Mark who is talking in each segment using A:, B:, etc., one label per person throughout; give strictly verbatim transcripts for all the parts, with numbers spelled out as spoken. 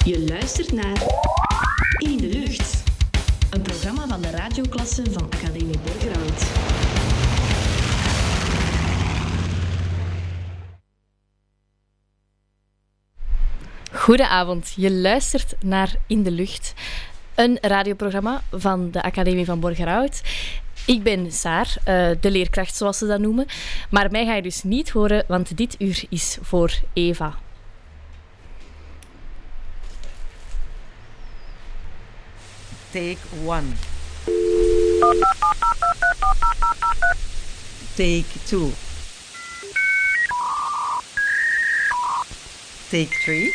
A: Je luistert naar In de Lucht. Een programma van de radioklasse van Academie Borgerhout.
B: Goedenavond, je luistert naar In de Lucht, een radioprogramma van de Academie van Borgerhout. Ik ben Saar, uh, de leerkracht zoals ze dat noemen, maar mij ga je dus niet horen, want dit uur is voor Eva.
C: Take one. Take two. Take three.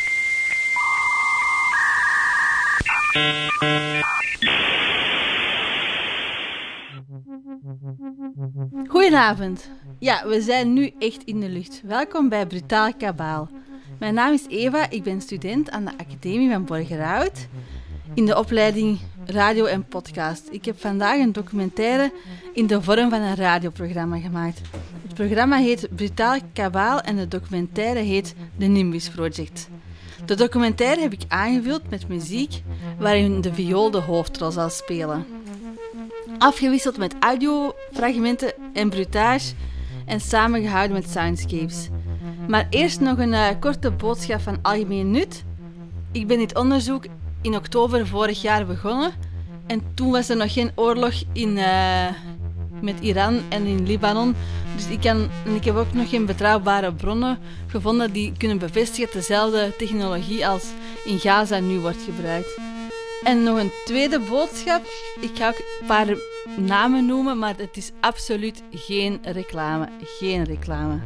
D: Goedenavond. Ja, we zijn nu echt in de lucht. Welkom bij Brutaal Kabaal. Mijn naam is Eva, ik ben student aan de Academie van Borgerhout in de opleiding Radio en Podcast. Ik heb vandaag een documentaire in de vorm van een radioprogramma gemaakt. Het programma heet Brutaal Kabaal en de documentaire heet The Nimbus Project. De documentaire heb ik aangevuld met muziek waarin de viool de hoofdrol zal spelen. Afgewisseld met audiofragmenten en brutage en samengehouden met soundscapes. Maar eerst nog een uh, korte boodschap van algemeen nut. Ik ben dit onderzoek in oktober vorig jaar begonnen en toen was er nog geen oorlog in, uh, met Iran en in Libanon. Dus ik, kan, en ik heb ook nog geen betrouwbare bronnen gevonden die kunnen bevestigen dat dezelfde technologie als in Gaza nu wordt gebruikt. En nog een tweede boodschap. Ik ga ook een paar namen noemen, maar het is absoluut geen reclame. Geen reclame.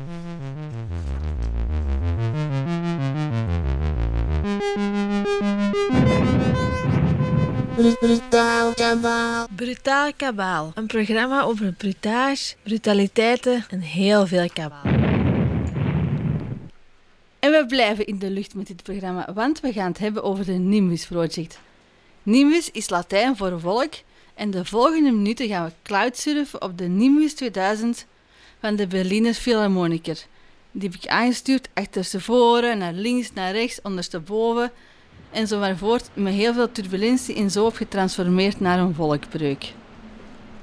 E: Brutaal Kabaal.
D: Brutaal Kabaal. Een programma over brutage, brutaliteiten en heel veel kabaal. En we blijven in de lucht met dit programma, want we gaan het hebben over de Nimbus Project. Nimbus is Latijn voor wolk en de volgende minuten gaan we cloudsurfen op de Nimbus tweeduizend van de Berliner Philharmoniker. Die heb ik aangestuurd achterstevoren, naar links, naar rechts, ondersteboven en zo maar voort met heel veel turbulentie en zo op getransformeerd naar een wolkbreuk.